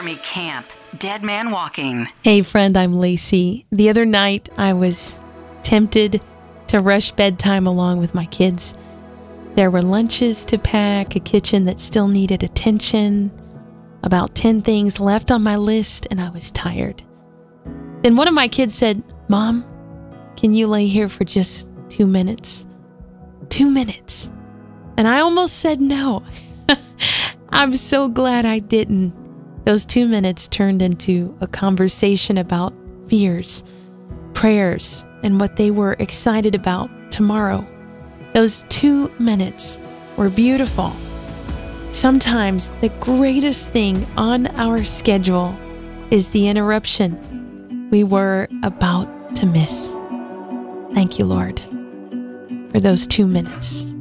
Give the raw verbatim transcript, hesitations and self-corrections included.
Army Camp, Dead Man Walking. Hey friend, I'm Lacey. The other night I was tempted to rush bedtime along with my kids. There were lunches to pack, a kitchen that still needed attention, about ten things left on my list, and I was tired. Then one of my kids said, "Mom, can you lay here for just two minutes?" Two minutes. And I almost said no. I'm so glad I didn't. Those two minutes turned into a conversation about fears, prayers, and what they were excited about tomorrow. Those two minutes were beautiful. Sometimes the greatest thing on our schedule is the interruption we were about to miss. Thank you, Lord, for those two minutes.